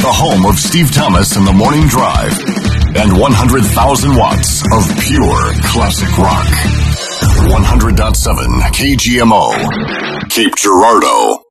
the home of Steve Thomas and the Morning Drive, and 100,000 watts of pure classic rock. 100.7 KGMO, Cape Girardeau.